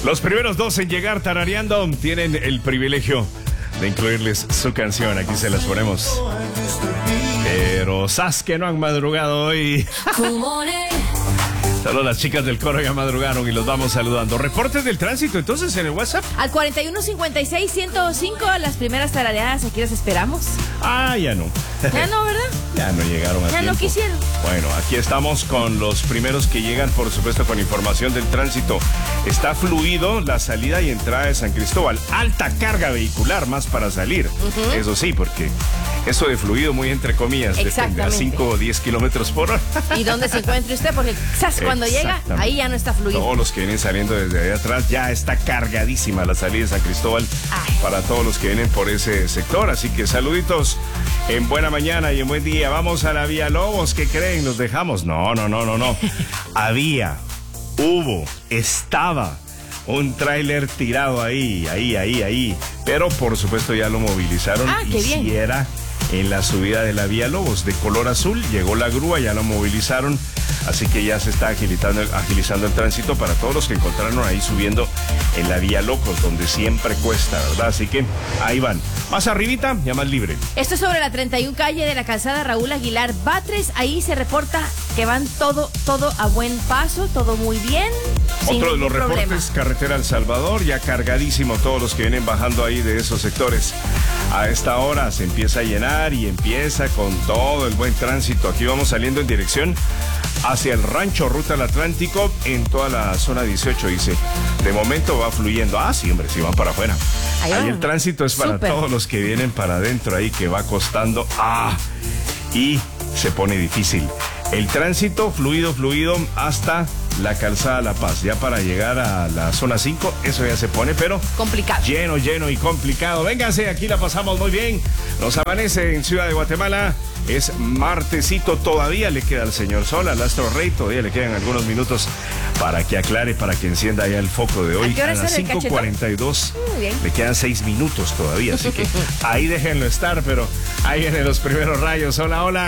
Los primeros dos en llegar tarareando tienen el privilegio de incluirles su canción. Aquí se las ponemos. Pero sas que no han madrugado hoy. Saludos a las chicas del coro, ya madrugaron y los vamos saludando. Reportes del tránsito entonces en el WhatsApp. Al 4156-105, las primeras tarareadas, aquí las esperamos. Ah, ya no. Ya no, ¿verdad? Ya no llegaron a Ya tiempo. no quisieron. Bueno, aquí estamos con los primeros que llegan, por supuesto, con información del tránsito. Está fluido la salida y entrada de San Cristóbal. Alta carga vehicular más para salir. Eso sí, porque eso de fluido, muy entre comillas, depende a 5 o 10 kilómetros por hora. ¿Y dónde se encuentra usted? Porque cuando llega, ahí ya no está fluido. Todos los que vienen saliendo desde ahí atrás, ya está cargadísima la salida de San Cristóbal. Ay. Para todos los que vienen por ese sector. Así que saluditos en buena mañana y en buen día. Vamos a la Vía Lobos. ¿Qué creen? ¿Los dejamos? No. Estaba un tráiler tirado ahí. Pero por supuesto ya lo movilizaron. Qué bien. Si era en la subida de la Vía Lobos de color azul, llegó la grúa, ya lo movilizaron, así que ya se está agilizando el tránsito para todos los que encontraron ahí subiendo en la Vía Locos, donde siempre cuesta, ¿verdad? Así que ahí van. Más arribita, ya más libre. Esto es sobre la 31 calle de la calzada Raúl Aguilar Batres. Ahí se reporta que van todo a buen paso, todo muy bien. Otro de los reportes, carretera El Salvador, ya cargadísimo todos los que vienen bajando ahí de esos sectores. A esta hora se empieza a llenar y empieza con todo el buen tránsito. Aquí vamos saliendo en dirección hacia el rancho Ruta al Atlántico en toda la zona 18, dice. De momento va fluyendo. Sí, hombre, sí van para afuera. Ahí el tránsito es para todos los que vienen para adentro ahí, que va costando. Y se pone difícil. El tránsito fluido hasta la calzada La Paz. Ya para llegar a la zona 5, eso ya se pone, pero complicado. Lleno y complicado. Vénganse, aquí la pasamos muy bien. Nos amanece en Ciudad de Guatemala. Es martesito, todavía le queda al señor Sol, al Astro Rey, todavía le quedan algunos minutos para que aclare, para que encienda ya el foco de hoy. ¿A qué hora a las 5:42. Muy bien. Le quedan 6 minutos todavía, así que ahí déjenlo estar, pero ahí vienen los primeros rayos. Hola.